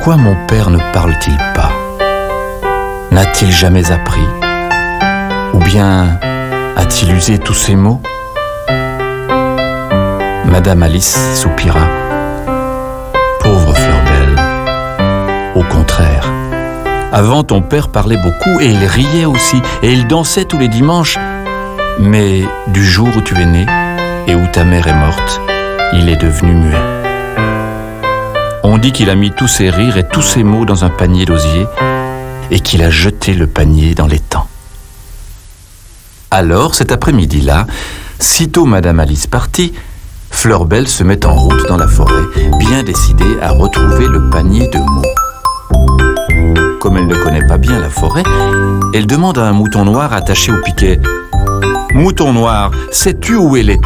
Pourquoi mon père ne parle-t-il pas? N'a-t-il jamais appris? Ou bien a-t-il usé tous ces mots? Madame Alice soupira. Pauvre Fleur-Belle. Au contraire, avant ton père parlait beaucoup et il riait aussi et il dansait tous les dimanches. Mais du jour où tu es né et où ta mère est morte, il est devenu muet. On dit qu'il a mis tous ses rires et tous ses mots dans un panier d'osier et qu'il a jeté le panier dans l'étang. Alors, cet après-midi-là, sitôt Madame Alice partit, Fleur-Belle se met en route dans la forêt, bien décidée à retrouver le panier de mots. Comme elle ne connaît pas bien la forêt, elle demande à un mouton noir attaché au piquet « Mouton noir, sais-tu où est l'étang ?»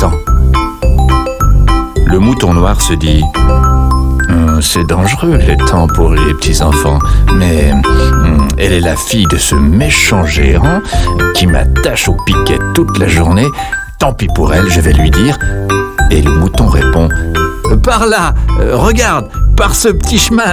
Le mouton noir se dit « C'est dangereux l'étang pour les petits-enfants, mais elle est la fille de ce méchant géant qui m'attache au piquet toute la journée. Tant pis pour elle, je vais lui dire. » Et le mouton répond « Par là, regarde, par ce petit chemin-là. »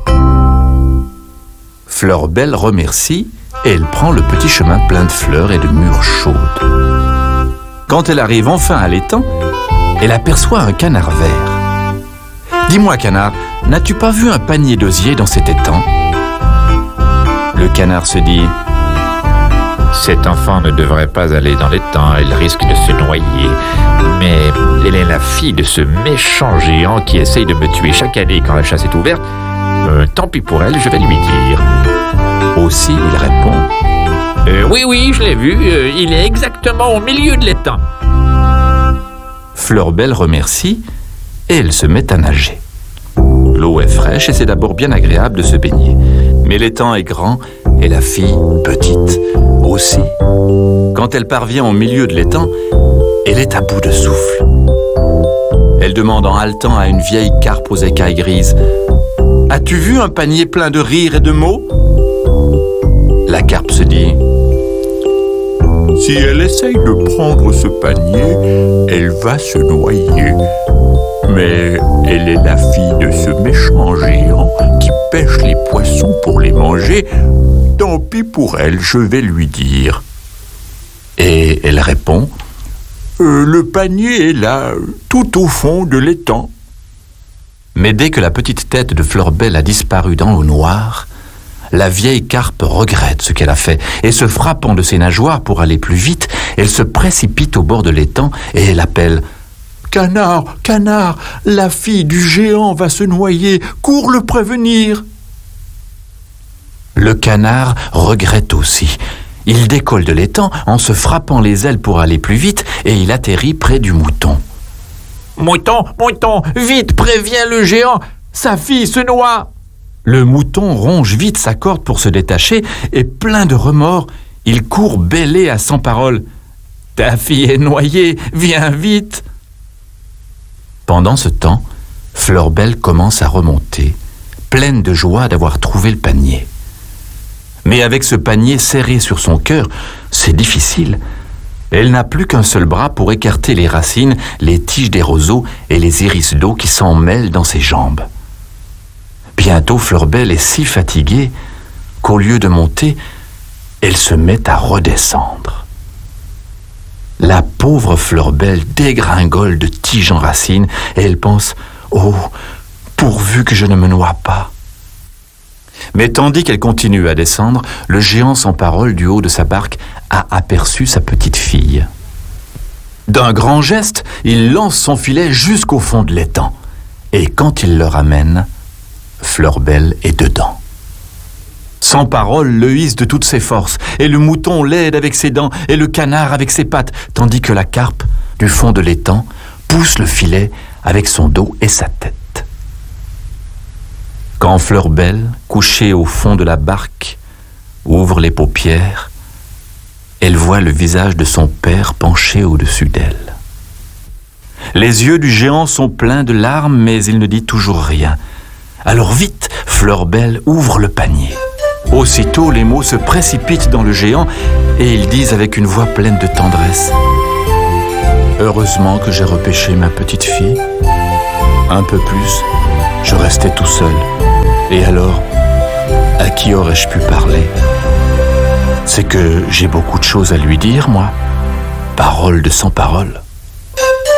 Fleur-Belle remercie et elle prend le petit chemin plein de fleurs et de mûres chaudes. Quand elle arrive enfin à l'étang, elle aperçoit un canard vert. « Dis-moi, canard, n'as-tu pas vu un panier d'osier dans cet étang ?» Le canard se dit « Cet enfant ne devrait pas aller dans l'étang, elle risque de se noyer. Mais elle est la fille de ce méchant géant qui essaye de me tuer chaque année quand la chasse est ouverte. Tant pis pour elle, je vais lui dire. » Aussi, il répond « Oui, je l'ai vu, il est exactement au milieu de l'étang. » Fleur-Belle remercie et elle se met à nager. L'eau est fraîche et c'est d'abord bien agréable de se baigner. Mais l'étang est grand et la fille petite aussi. Quand elle parvient au milieu de l'étang, elle est à bout de souffle. Elle demande en haletant à une vieille carpe aux écailles grises « As-tu vu un panier plein de rires et de mots ?» La carpe se dit « Si elle essaye de prendre ce panier, elle va se noyer. Mais elle est la fille de ce méchant géant qui pêche les poissons pour les manger. Tant pis pour elle, je vais lui dire. » Et elle répond « Le panier est là, tout au fond de l'étang. » Mais dès que la petite tête de Fleur-Belle a disparu dans l'eau noire, la vieille carpe regrette ce qu'elle a fait et se frappant de ses nageoires pour aller plus vite, elle se précipite au bord de l'étang et elle appelle « Canard, canard, la fille du géant va se noyer, cours le prévenir !» Le canard regrette aussi. Il décolle de l'étang en se frappant les ailes pour aller plus vite et il atterrit près du mouton. « Mouton, vite, préviens le géant, sa fille se noie !» Le mouton ronge vite sa corde pour se détacher et plein de remords, il court bêler à 100 paroles. « Ta fille est noyée, viens vite !» Pendant ce temps, Fleur-Belle commence à remonter, pleine de joie d'avoir trouvé le panier. Mais avec ce panier serré sur son cœur, c'est difficile. Elle n'a plus qu'un seul bras pour écarter les racines, les tiges des roseaux et les iris d'eau qui s'en mêlent dans ses jambes. Bientôt, Fleur-Belle est si fatiguée qu'au lieu de monter, elle se met à redescendre. La pauvre Fleur-Belle dégringole de tige en racine et elle pense « Oh, pourvu que je ne me noie pas !» Mais tandis qu'elle continue à descendre, le géant sans parole du haut de sa barque a aperçu sa petite fille. D'un grand geste, il lance son filet jusqu'au fond de l'étang. Et quand il le ramène, Fleur-Belle est dedans. Sans parole, le hisse de toutes ses forces, et le mouton l'aide avec ses dents, et le canard avec ses pattes, tandis que la carpe, du fond de l'étang, pousse le filet avec son dos et sa tête. Quand Fleur-Belle, couchée au fond de la barque, ouvre les paupières, elle voit le visage de son père penché au-dessus d'elle. Les yeux du géant sont pleins de larmes, mais il ne dit toujours rien. Alors vite, Fleur-Belle ouvre le panier. Aussitôt, les mots se précipitent dans le géant et ils disent avec une voix pleine de tendresse « Heureusement que j'ai repêché ma petite fille. Un peu plus, je restais tout seul Et alors, à qui aurais-je pu parler? C'est que j'ai beaucoup de choses à lui dire, moi. Parole de sans parole.